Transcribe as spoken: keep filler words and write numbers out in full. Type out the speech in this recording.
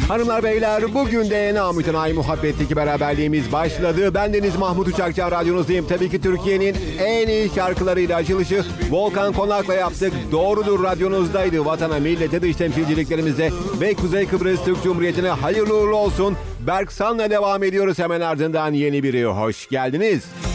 Hanımlar beyler, bugün de namütenayi muhabbetteki beraberliğimiz başladı. Bendeniz Mahmut Uçakçı, radyonuzdayım. Tabii ki Türkiye'nin en iyi şarkılarıyla açılışı Volkan Konak'la yaptık. Doğrudur, radyonuzdaydı. Vatana, millete, dış temsilciliklerimize ve Kuzey Kıbrıs Türk Cumhuriyeti'ne hayırlı uğurlu olsun. Berksan'la devam ediyoruz, hemen ardından yeni biri. Hoş geldiniz.